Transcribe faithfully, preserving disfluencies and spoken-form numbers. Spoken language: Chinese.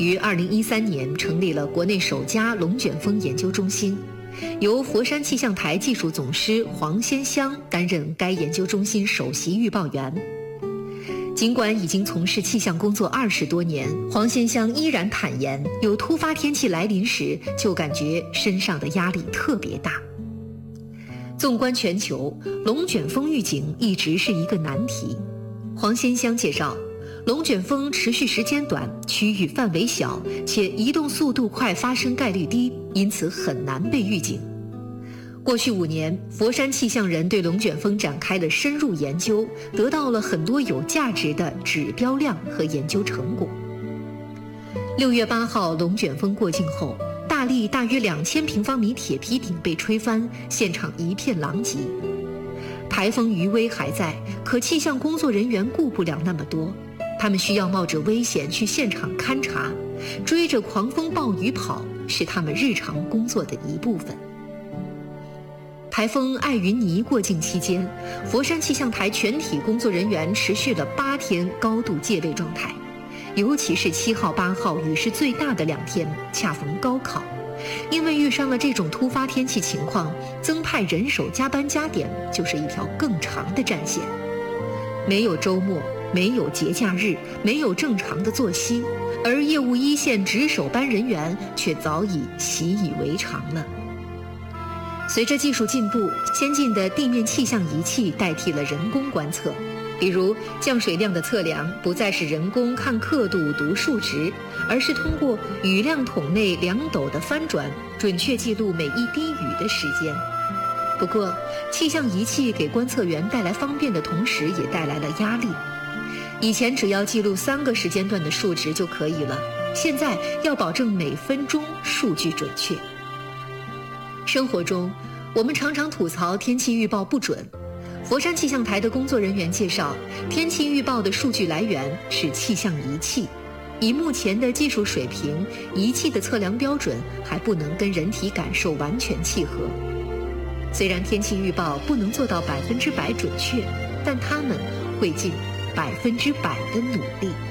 于二零一三年成立了国内首家龙卷风研究中心，由佛山气象台技术总师黄先香担任该研究中心首席预报员。尽管已经从事气象工作二十多年，黄先香依然坦言，有突发天气来临时，就感觉身上的压力特别大。纵观全球，龙卷风预警一直是一个难题。黄先香介绍，龙卷风持续时间短，区域范围小，且移动速度快，发生概率低，因此很难被预警。过去五年，佛山气象人对龙卷风展开了深入研究，得到了很多有价值的指标量和研究成果。六月八号，龙卷风过境后，大荔大约两千平方米铁皮顶被吹翻，现场一片狼藉。台风余威还在，可气象工作人员顾不了那么多，他们需要冒着危险去现场勘察，追着狂风暴雨跑，是他们日常工作的一部分。台风艾云尼过境期间，佛山气象台全体工作人员持续了八天高度戒备状态，尤其是七号八号雨势最大的两天，恰逢高考，因为遇上了这种突发天气情况，增派人手加班加点就是一条更长的战线。没有周末，没有节假日，没有正常的作息，而业务一线值守班人员却早已习以为常了。随着技术进步，先进的地面气象仪器代替了人工观测，比如降水量的测量不再是人工看刻度读数值，而是通过雨量筒内量斗的翻转，准确记录每一滴雨的时间。不过，气象仪器给观测员带来方便的同时，也带来了压力。以前只要记录三个时间段的数值就可以了，现在要保证每分钟数据准确。生活中，我们常常吐槽天气预报不准。佛山气象台的工作人员介绍，天气预报的数据来源是气象仪器。以目前的技术水平，仪器的测量标准还不能跟人体感受完全契合。虽然天气预报不能做到百分之百准确，但他们会尽百分之百的努力。